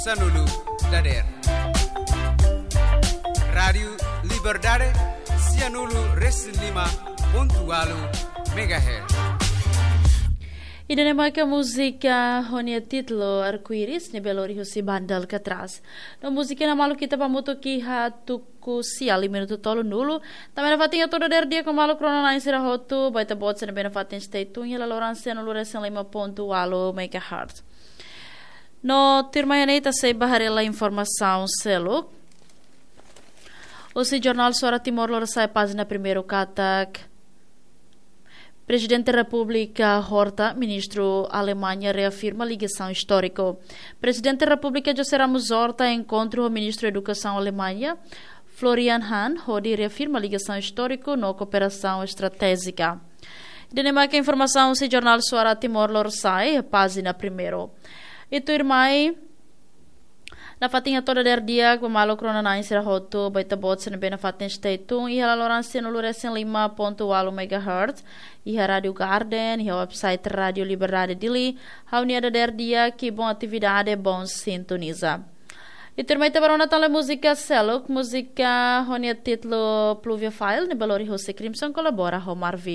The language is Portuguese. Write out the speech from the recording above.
Sanulu Dader Radio Liberdade Sianulu Reslima Pontualo Megahertz. E a música honia título Arco-Íris, nebelori husi bandal que traz. Na música na malu kita pamuto ki hatuku siali minuto tolo nulo. Também na fatinha todo dia com malu krona na insira hotu, baita botsa na bena fatin stay tunha la lorança no luresen lima ponto alo megahertz. No tirmayaneta sei baharela informação selo. O jornal Sora Timor Leste página primeiro katak. Presidente da República Horta, ministro Alemanha, reafirma ligação histórica. Presidente da República José Ramos Horta encontra o ministro da Educação Alemanha, Florian Hahn, onde reafirma ligação histórica na cooperação estratégica. Dinamarca informação se jornal Sora Timor Leste, página primeiro. E tu irmãe na fatinha toda dia com malo crona na insira hoto baita bots na bena fatin steitung e ela lorança no luresen 5.8 megahertz e a Radio Garden e a website Radio Liberdade Dili haunia da dia que bom atividade bom sintoniza. E termita para uma tal música Selok música honia título Pluvia File ne Balori Jose Crimson colabora com Marvin